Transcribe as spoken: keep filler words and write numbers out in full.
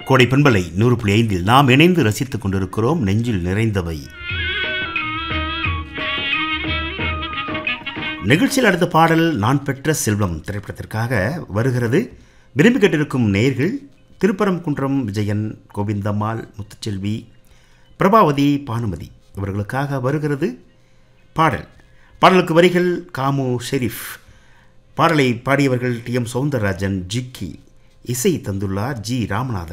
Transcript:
கோடை பண்பலை நூறு புள்ளி ஐந்தில் நாம் இணைந்து ரசித்துக் கொண்டிருக்கிறோம் நெஞ்சில் நிறைந்தவை. நிகழ்ச்சியில் அடுத்த பாடல் நான் பெற்ற செல்வம் திரைப்படத்திற்காக வருகிறது. விரும்பி கேட்டிருக்கும் நேயர்கள் திருப்பரங்குன்றம் விஜயன், கோவிந்தம்மாள், முத்துச்செல்வி, பிரபாவதி, பானுமதி இவர்களுக்காக வருகிறது பாடல். பாடலுக்கு வரிகள் காமு ஷெரீஃப், பாடலை பாடியவர்கள் டி எம் சௌந்தரராஜன், ஜிக்கி, இசை தந்துள்ளார் ஜி ராமநாதன்.